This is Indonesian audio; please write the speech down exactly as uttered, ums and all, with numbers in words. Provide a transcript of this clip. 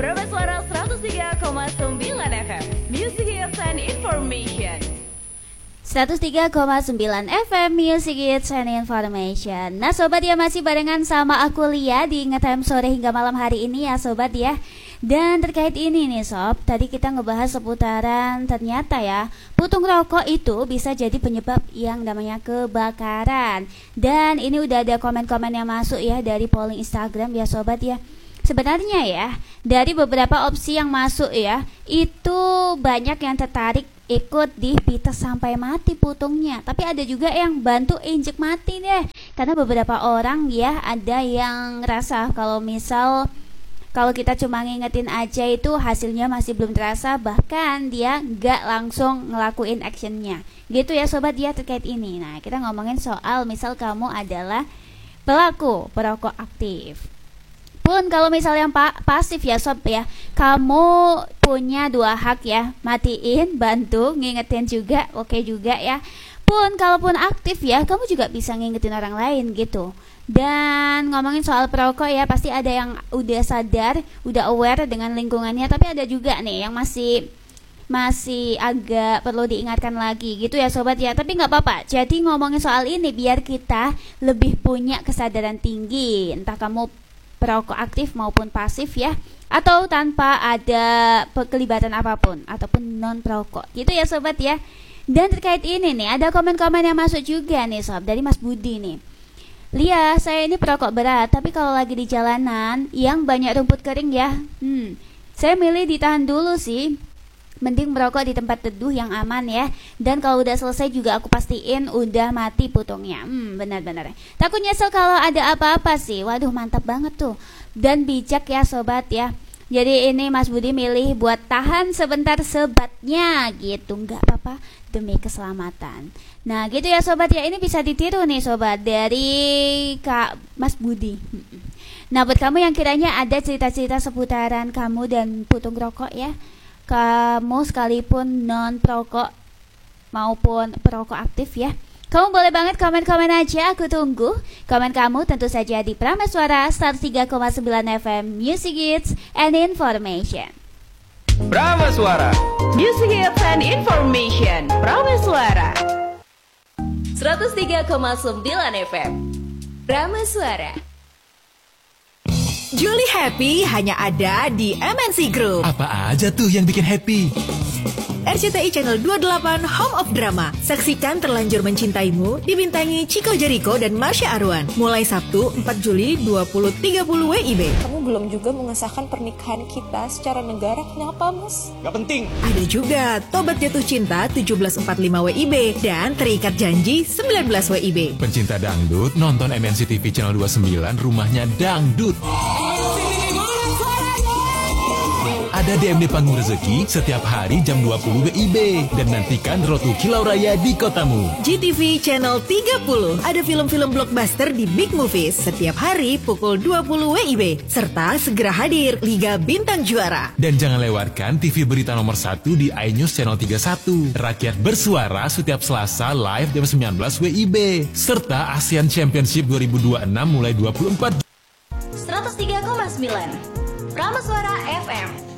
Prameswara seratus tiga koma sembilan F M, Music Hits and Information. seratus tiga koma sembilan F M Music Hits and Information. Nah sobat ya, masih barengan sama aku Lia di Ngetime sore hingga malam hari ini ya sobat ya. Dan terkait ini nih sob, tadi kita ngebahas seputaran ternyata ya putung rokok itu bisa jadi penyebab yang namanya kebakaran. Dan ini udah ada komen-komen yang masuk ya dari polling Instagram ya sobat ya. Sebenarnya ya, dari beberapa opsi yang masuk ya, itu banyak yang tertarik ikut di pites sampai mati putungnya. Tapi ada juga yang bantu injek mati deh. Karena beberapa orang ya, ada yang ngerasa kalau misal kalau kita cuma ngingetin aja itu hasilnya masih belum terasa, bahkan dia nggak langsung ngelakuin actionnya. Gitu ya sobat ya terkait ini. Nah kita ngomongin soal misal kamu adalah pelaku perokok aktif. Pun kalau misalnya yang pa- pasif ya sob ya, kamu punya dua hak ya, matiin, bantu, ngingetin juga, oke juga ya. Pun kalaupun aktif ya, kamu juga bisa ngingetin orang lain gitu. Dan ngomongin soal perokok ya, pasti ada yang udah sadar, udah aware dengan lingkungannya, tapi ada juga nih yang masih masih agak perlu diingatkan lagi gitu ya sobat ya. Tapi nggak apa-apa, jadi ngomongin soal ini biar kita lebih punya kesadaran tinggi, entah kamu perokok aktif maupun pasif ya, atau tanpa ada kelibatan apapun ataupun non perokok gitu ya sobat ya. Dan terkait ini nih ada komen-komen yang masuk juga nih sob, dari Mas Budi nih. Lia, saya ini perokok berat, tapi kalau lagi di jalanan yang banyak rumput kering ya, hmm, saya milih ditahan dulu sih. Mending merokok di tempat teduh yang aman ya. Dan kalau udah selesai juga aku pastiin udah mati putungnya. Hmm, benar-benar. Takut nyesel kalau ada apa-apa sih. Waduh, mantap banget tuh. Dan bijak ya sobat ya. Jadi ini Mas Budi milih buat tahan sebentar sebatnya gitu. Nggak apa-apa demi keselamatan. Nah gitu ya sobat ya. Ini bisa ditiru nih sobat dari Kak Mas Budi. Nah buat kamu yang kiranya ada cerita-cerita seputaran kamu dan putung rokok ya, kamu sekalipun non perokok maupun perokok aktif ya, kamu boleh banget komen-komen aja, aku tunggu komen kamu tentu saja di Prameswara seratus tiga koma sembilan F M Music Hits and Information. Prameswara Music Hits and Information. Prameswara seratus tiga koma sembilan F M Prameswara. Juli Happy hanya ada di M N C Group. Apa aja tuh yang bikin happy? R C T I Channel dua puluh delapan Home of Drama. Saksikan Terlanjur Mencintaimu dibintangi Chico Jericho dan Marsha Arwan. Mulai Sabtu empat Juli dua puluh tiga puluh W I B. Kamu belum juga mengesahkan pernikahan kita secara negara, kenapa mas? Gak penting. Ada juga Tobat Jatuh Cinta tujuh belas empat puluh lima W I B dan Terikat Janji sembilan belas W I B. Pencinta dangdut nonton M N C T V Channel dua puluh sembilan, rumahnya dangdut. Ada D M D Panggung Rezeki setiap hari jam dua puluh W I B. Dan nantikan Road to Kilau Raya di kotamu. G T V Channel tiga puluh. Ada film-film blockbuster di Big Movies setiap hari pukul dua puluh W I B. Serta segera hadir Liga Bintang Juara. Dan jangan lewatkan T V berita nomor satu di iNews Channel tiga puluh satu. Rakyat bersuara setiap Selasa live jam sembilan belas W I B. Serta ASEAN Championship dua ribu dua puluh enam mulai dua puluh empat seratus tiga koma sembilan Prameswara F M.